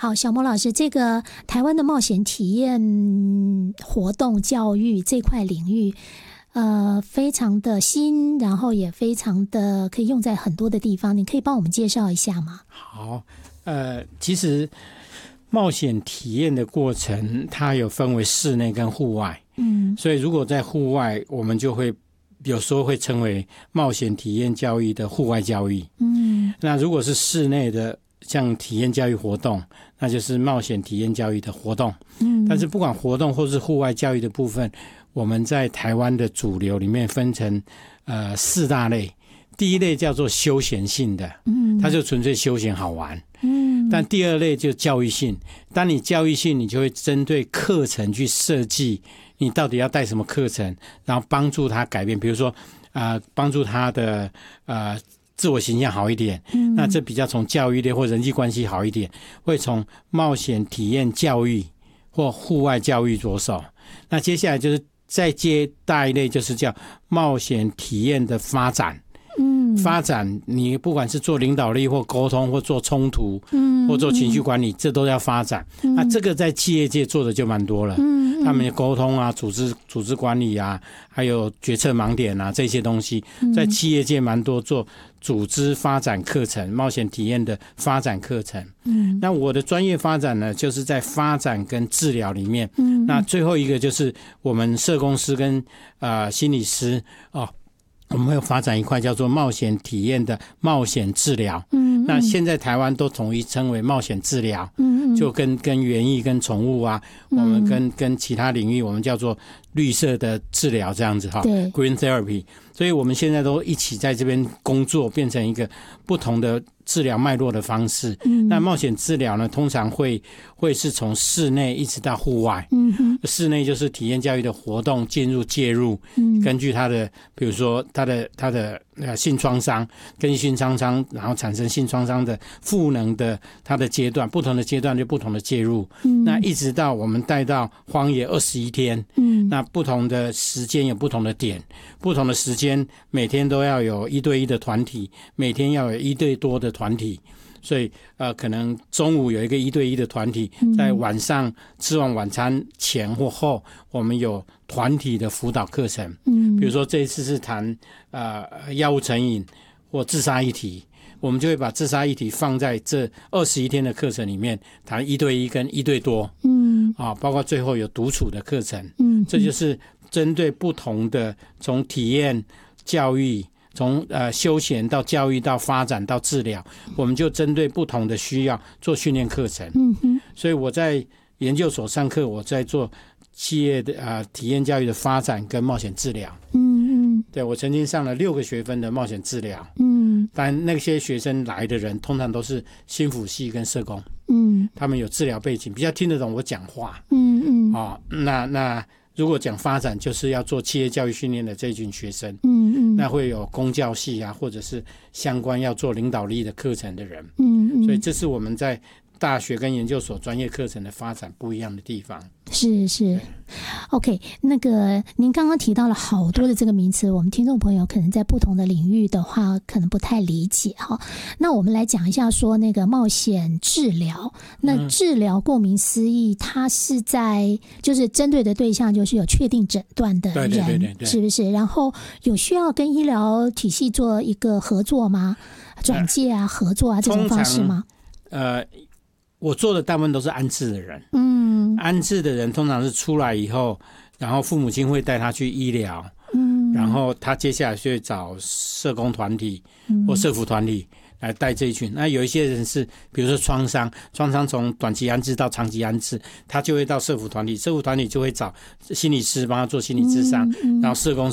好，小魔老师，这个台湾的冒险体验活动教育这块领域，非常的新，然后也非常的可以用在很多的地方，你可以帮我们介绍一下吗？ 好，其实冒险体验的过程，它有分为室内跟户外。所以如果在户外，我们就会有时候会称为冒险体验教育的户外教育。那如果是室内的，像体验教育活动，那就是冒险体验教育的活动。但是不管活动或是户外教育的部分，我们在台湾的主流里面分成4大类。第一类叫做休闲性的，它就纯粹休闲好玩。但第二类就教育性，当你教育性，你就会针对课程去设计，你到底要带什么课程，然后帮助他改变，比如说帮助他的自我形象好一点，那这比较从教育类或人际关系好一点，会从冒险体验教育或户外教育着手。那接下来就是再接大一类，就是叫冒险体验的发展。发展你不管是做领导力或沟通或做冲突或做情绪管理，这都要发展。那这个在企业界做的就蛮多了，他们的沟通啊、组织管理啊，还有决策盲点啊，这些东西在企业界蛮多做组织发展课程、冒险体验的发展课程。那我的专业发展呢，就是在发展跟治疗里面。那最后一个就是我们社工师跟心理师我们会发展一块叫做冒险体验的冒险治疗。那现在台湾都统一称为冒险治疗。就跟园艺跟宠物啊，我们跟其他领域我们叫做绿色的治疗这样子，Green Therapy。所以我们现在都一起在这边工作，变成一个不同的治疗脉络的方式。那冒险治疗呢，通常会是从室内一直到户外。室内就是体验教育的活动介入，根据他的比如说他的性创伤，根据性创伤然后产生性创伤的赋能的他的阶段，不同的阶段就不同的介入。那一直到我们带到荒野21天。那不同的时间有不同的点，不同的时间每天都要有1对1的团体，每天要有1对多的团体。所以可能中午有一个1对1的团体，在晚上吃完晚餐前或后，我们有团体的辅导课程。比如说这一次是谈药物成瘾或自杀议题，我们就会把自杀议题放在这21天的课程里面，谈1对1跟1对多。包括最后有独处的课程。这就是针对不同的，从体验教育，从休闲到教育到发展到治疗，我们就针对不同的需要做训练课程。所以我在研究所上课，我在做企业的体验教育的发展跟冒险治疗。对，我曾经上了6个学分的冒险治疗。但那些学生来的人通常都是心辅系跟社工。他们有治疗背景，比较听得懂我讲话。那如果讲发展，就是要做企业教育训练的这一群学生。那会有公教系啊，或者是相关要做领导力的课程的人。所以这是我们在大学跟研究所专业课程的发展不一样的地方。 是 OK， 那个您刚刚提到了好多的这个名词，我们听众朋友可能在不同的领域的话可能不太理解哈。那我们来讲一下说那个冒险治疗。那治疗顾名思义，它是在就是针对的对象就是有确定诊断的人。对，是不是？然后有需要跟医疗体系做一个合作吗？转介啊、合作啊这种方式吗？ 我做的大部分都是安置的人。安置的人通常是出来以后，然后父母亲会带他去医疗。然后他接下来就会找社工团体或社福团体来带这一群。那有一些人是比如说创伤从短期安置到长期安置，他就会到社福团体就会找心理师帮他做心理咨商，然后社工